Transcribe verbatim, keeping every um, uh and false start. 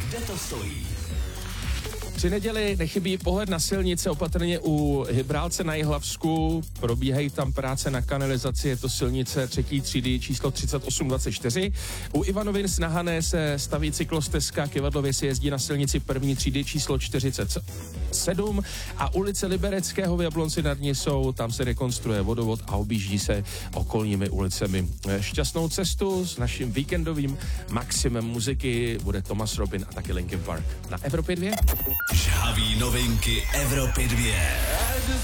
Kde to stojí? Při neděli nechybí pohled na silnice, opatrně u Hybrálce na Jihlavsku. Probíhají tam práce na kanalizaci, je to silnice třetí třídy číslo třicet osm dvacet čtyři. U Ivanovin na Hané se staví cyklostezka, k Ivadlově se jezdí na silnici první třídy číslo čtyřicet sedm a ulice Libereckého v Jablonci nad Nisou, tam se rekonstruuje vodovod a objíždí se okolními ulicemi. Šťastnou cestu s naším víkendovým maximem muziky bude Thomas Robin a taky Linkin Park na Evropě dvě. Žhaví novinky Evropy dvě.